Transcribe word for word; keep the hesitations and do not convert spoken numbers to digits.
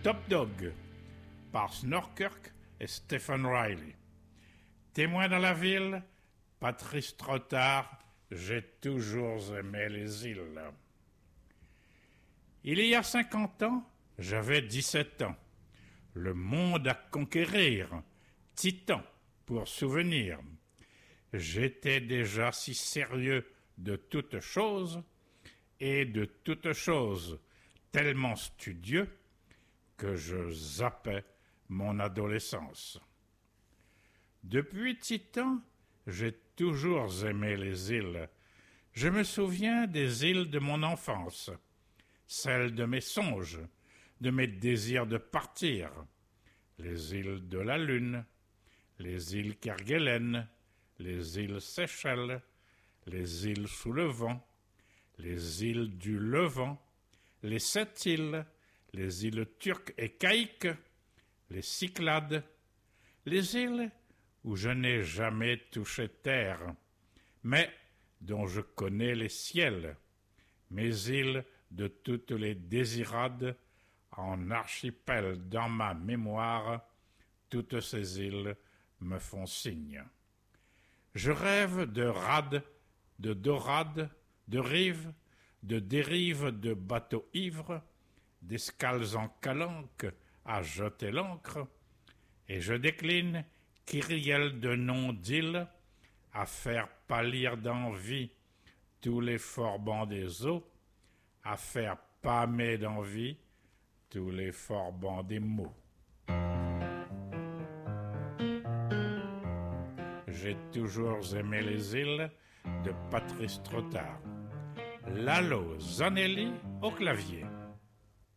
Top Dog par Snorkirk et Stephen Riley. Témoin dans la ville, Patrice Trottard, j'ai toujours aimé les îles. Il y a cinquante ans, j'avais dix-sept ans. Le monde à conquérir, titan pour souvenir. J'étais déjà si sérieux de toutes choses, et de toutes choses tellement studieux que je zappais mon adolescence. Depuis Titan, j'ai toujours aimé les îles. Je me souviens des îles de mon enfance, celles de mes songes, de mes désirs de partir, les îles de la Lune, les îles Kerguelen, les îles Seychelles, les îles sous le vent, les îles du Levant, les sept îles, les îles turques et caïques, les Cyclades, les îles où je n'ai jamais touché terre, mais dont je connais les ciels, mes îles de toutes les désirades, en archipel dans ma mémoire, toutes ces îles me font signe. Je rêve de rades, de dorades, de rives, de dérives de bateaux ivres, d'escales en calanque à jeter l'ancre, et je décline kyrielle de noms d'îles à faire pâlir d'envie tous les forbans des eaux, à faire pâmer d'envie tous les forbans des mots. J'ai toujours aimé les îles de Patrice Trottard. Lalo Zanelli au clavier.